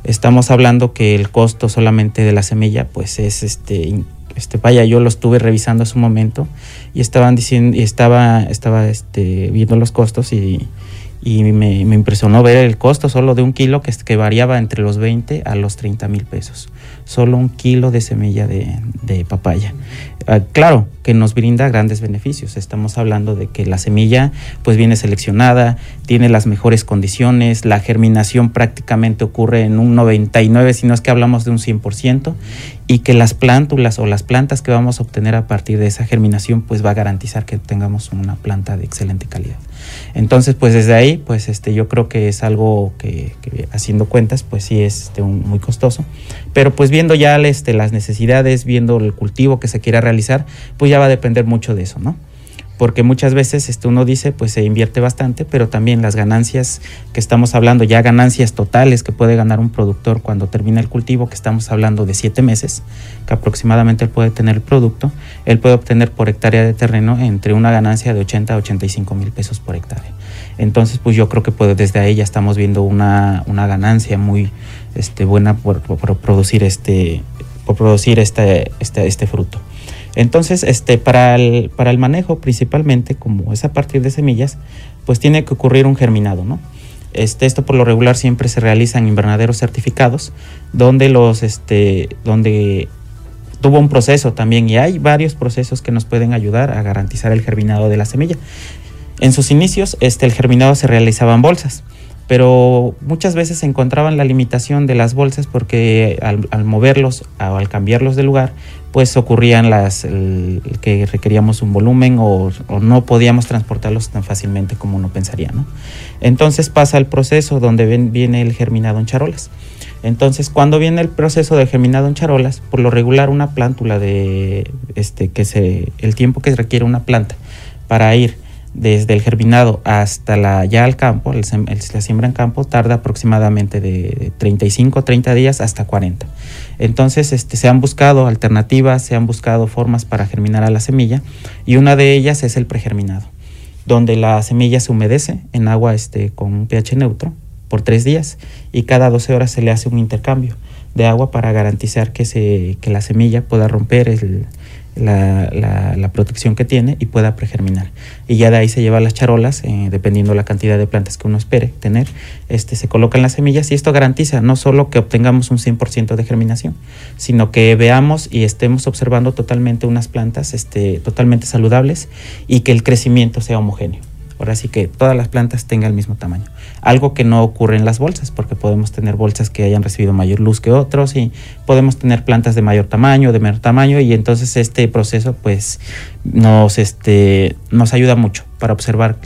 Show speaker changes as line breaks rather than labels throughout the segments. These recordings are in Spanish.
estamos hablando que el costo solamente de la semilla pues es vaya, yo lo estuve revisando a su momento y estaban diciendo, y estaba viendo los costos y me impresionó ver el costo solo de 1 kilo que variaba entre los 20 a los 30 mil pesos. Solo 1 kilo de semilla de papaya. Claro que nos brinda grandes beneficios. Estamos hablando de que la semilla pues viene seleccionada, tiene las mejores condiciones, la germinación prácticamente ocurre en un 99%, si no es que hablamos de un 100%, y que las plántulas o las plantas que vamos a obtener a partir de esa germinación pues va a garantizar que tengamos una planta de excelente calidad. Entonces pues desde ahí pues yo creo que es algo que haciendo cuentas pues sí es muy costoso, pero pues viendo ya las necesidades, viendo el cultivo que se quiera realizar, pues ya va a depender mucho de eso, ¿no? Porque muchas veces uno dice pues se invierte bastante, pero también las ganancias que estamos hablando, ya ganancias totales que puede ganar un productor cuando termina el cultivo, que estamos hablando de 7 meses, que aproximadamente él puede tener el producto, él puede obtener por hectárea de terreno entre una ganancia de 80 a 85 mil pesos por hectárea. Entonces pues yo creo que pues desde ahí ya estamos viendo una ganancia muy buena por producir este fruto. Entonces, para el manejo principalmente, como es a partir de semillas, pues tiene que ocurrir un germinado, ¿no? Esto por lo regular siempre se realiza en invernaderos certificados, donde donde tuvo un proceso también, y hay varios procesos que nos pueden ayudar a garantizar el germinado de la semilla. En sus inicios, el germinado se realizaba en bolsas, pero muchas veces se encontraban la limitación de las bolsas porque al moverlos o al cambiarlos de lugar, pues ocurrían que requeríamos un volumen o no podíamos transportarlos tan fácilmente como uno pensaría, ¿no? Entonces pasa el proceso donde viene el germinado en charolas. Entonces, cuando viene el proceso de germinado en charolas, por lo regular una plántula el tiempo que requiere una planta para ir desde el germinado hasta ya al campo, la siembra en campo, tarda aproximadamente de 35, 30 días hasta 40. Entonces se han buscado alternativas, se han buscado formas para germinar a la semilla, y una de ellas es el pregerminado, donde la semilla se humedece en agua con un pH neutro por 3 días y cada 12 horas se le hace un intercambio de agua para garantizar que la semilla pueda romper la protección que tiene y pueda pregerminar. Y ya de ahí se lleva las charolas, dependiendo la cantidad de plantas que uno espere tener, se colocan las semillas, y esto garantiza no solo que obtengamos un 100% de germinación, sino que veamos y estemos observando totalmente unas plantas totalmente saludables y que el crecimiento sea homogéneo. Ahora sí que todas las plantas tengan el mismo tamaño. Algo que no ocurre en las bolsas, porque podemos tener bolsas que hayan recibido mayor luz que otros, y podemos tener plantas de mayor tamaño, de menor tamaño, y entonces este proceso pues nos ayuda mucho para observar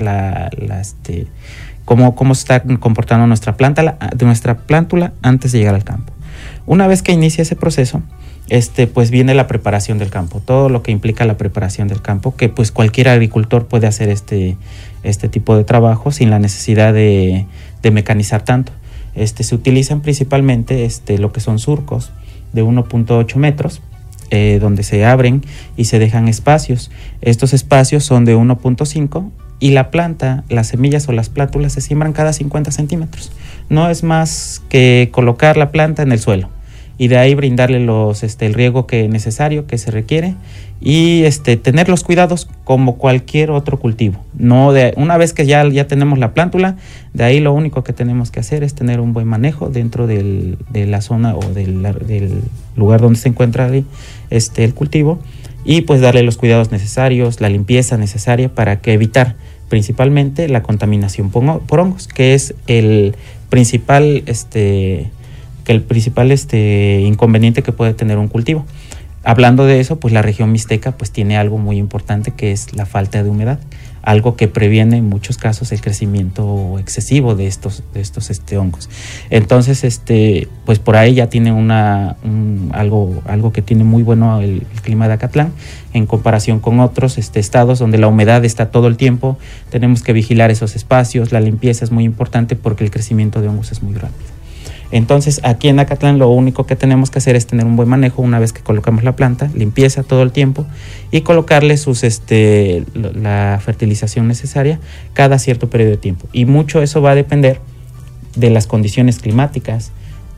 cómo se está comportando nuestra plántula antes de llegar al campo. Una vez que inicia ese proceso, pues viene la preparación del campo, todo lo que implica la preparación del campo, que pues cualquier agricultor puede hacer este tipo de trabajo sin la necesidad de mecanizar tanto. Se utilizan principalmente lo que son surcos de 1.8 metros, donde se abren y se dejan espacios. Estos espacios son de 1.5 y las semillas o las plántulas se siembran cada 50 centímetros. No es más que colocar la planta en el suelo y de ahí brindarle el riego necesario que se requiere, y tener los cuidados como cualquier otro cultivo. Una vez que ya tenemos la plántula, de ahí lo único que tenemos que hacer es tener un buen manejo dentro de la zona o del lugar donde se encuentra el cultivo, y pues darle los cuidados necesarios, la limpieza necesaria para evitar principalmente la contaminación por hongos, que es el principal inconveniente que puede tener un cultivo. Hablando de eso, pues la región mixteca pues tiene algo muy importante, que es la falta de humedad, algo que previene en muchos casos el crecimiento excesivo de estos hongos. Entonces, pues por ahí ya tiene algo que tiene muy bueno el clima de Acatlán en comparación con otros estados donde la humedad está todo el tiempo. Tenemos que vigilar esos espacios, la limpieza es muy importante porque el crecimiento de hongos es muy rápido. Entonces, aquí en Acatlán lo único que tenemos que hacer es tener un buen manejo una vez que colocamos la planta, limpieza todo el tiempo, y colocarle la fertilización necesaria cada cierto periodo de tiempo. Y mucho eso va a depender de las condiciones climáticas,